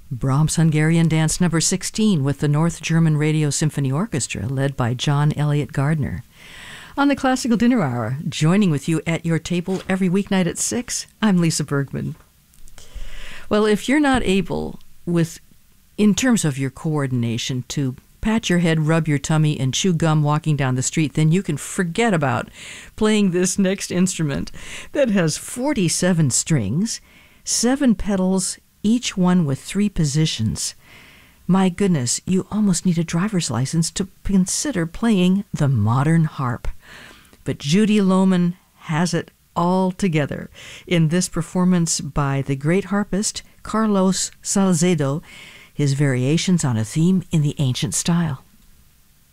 Brahms' Hungarian Dance Number 16 with the North German Radio Symphony Orchestra, led by John Elliott Gardner. On the Classical Dinner Hour, joining with you at your table every weeknight at 6, I'm Lisa Bergman. Well, if you're not able, in terms of your coordination, to pat your head, rub your tummy, and chew gum walking down the street, then you can forget about playing this next instrument that has 47 strings, 7 pedals, each one with 3 positions. My goodness, you almost need a driver's license to consider playing the modern harp. But Judy Lohman has it all together in this performance by the great harpist Carlos Salcedo, his variations on a theme in the ancient style.